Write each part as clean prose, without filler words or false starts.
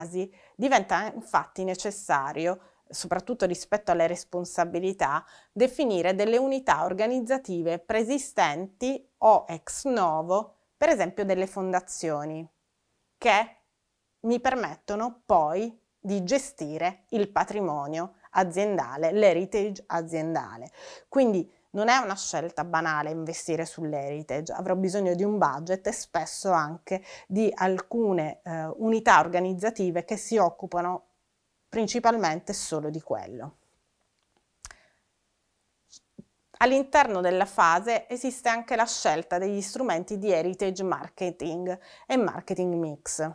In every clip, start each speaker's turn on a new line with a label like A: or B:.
A: casi diventa infatti necessario, soprattutto rispetto alle responsabilità, definire delle unità organizzative preesistenti o ex novo, per esempio delle fondazioni, che mi permettono poi di gestire il patrimonio aziendale, l'heritage aziendale. Quindi non è una scelta banale investire sull'heritage, avrò bisogno di un budget e spesso anche di alcune unità organizzative che si occupano principalmente solo di quello. All'interno della fase esiste anche la scelta degli strumenti di heritage marketing e marketing mix.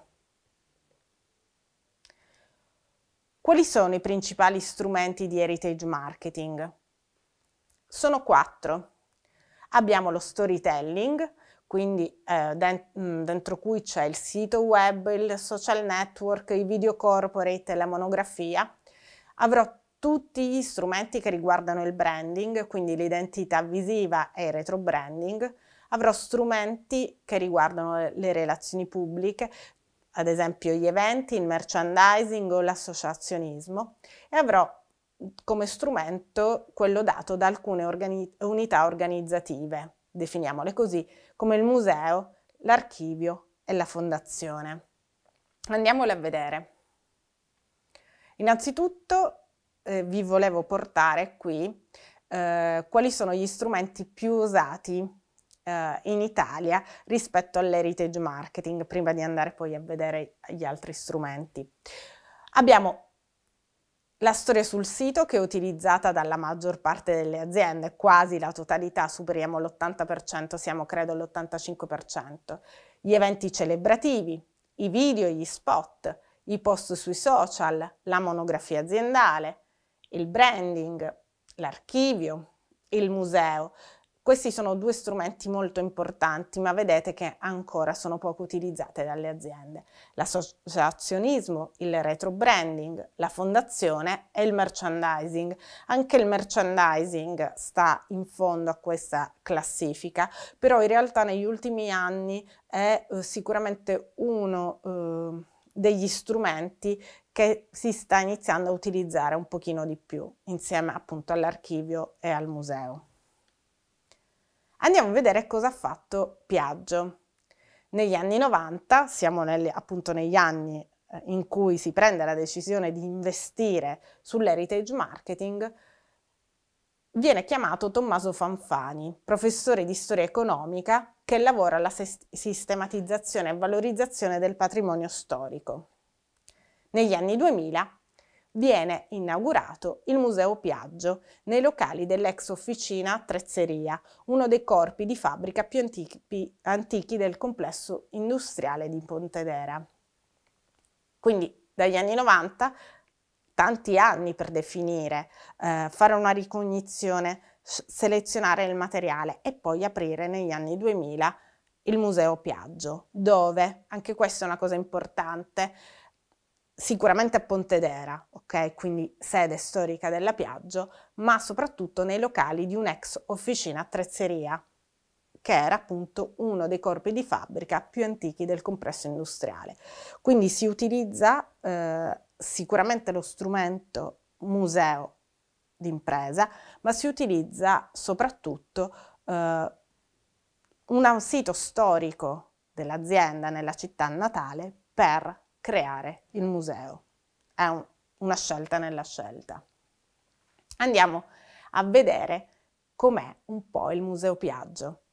A: Quali sono i principali strumenti di heritage marketing? Sono 4. Abbiamo lo storytelling, quindi dentro cui c'è il sito web, il social network, i video corporate e la monografia. Avrò tutti gli strumenti che riguardano il branding, quindi l'identità visiva e il retrobranding. Avrò strumenti che riguardano le relazioni pubbliche, ad esempio gli eventi, il merchandising o l'associazionismo, e avrò come strumento quello dato da alcune unità organizzative, definiamole così, come il museo, l'archivio e la fondazione. Andiamole a vedere. Innanzitutto vi volevo portare qui quali sono gli strumenti più usati in Italia rispetto all'heritage marketing, prima di andare poi a vedere gli altri strumenti. Abbiamo la storia sul sito, che è utilizzata dalla maggior parte delle aziende, quasi la totalità, superiamo l'80%, siamo credo all'85%. Gli eventi celebrativi, i video, gli spot, i post sui social, la monografia aziendale, il branding, l'archivio, il museo. Questi sono 2 strumenti molto importanti, ma vedete che ancora sono poco utilizzate dalle aziende. L'associazionismo, il retrobranding, la fondazione e il merchandising. Anche il merchandising sta in fondo a questa classifica, però in realtà negli ultimi anni è sicuramente uno degli strumenti che si sta iniziando a utilizzare un pochino di più, insieme appunto all'archivio e al museo. Andiamo a vedere cosa ha fatto Piaggio. Negli anni 90, siamo appunto negli anni in cui si prende la decisione di investire sull'heritage marketing, viene chiamato Tommaso Fanfani, professore di storia economica che lavora alla sistematizzazione e valorizzazione del patrimonio storico. Negli anni 2000 viene inaugurato il Museo Piaggio nei locali dell'ex officina attrezzeria, uno dei corpi di fabbrica più antichi del complesso industriale di Pontedera. Quindi dagli anni 90, tanti anni per definire, fare una ricognizione, selezionare il materiale e poi aprire negli anni 2000 il Museo Piaggio, dove, anche questa è una cosa importante, sicuramente a Pontedera, ok? Quindi sede storica della Piaggio, ma soprattutto nei locali di un'ex officina attrezzeria, che era appunto uno dei corpi di fabbrica più antichi del complesso industriale. Quindi si utilizza sicuramente lo strumento museo d'impresa, ma si utilizza soprattutto un sito storico dell'azienda nella città natale per creare il museo. È una scelta nella scelta. Andiamo a vedere com'è un po' il Museo Piaggio.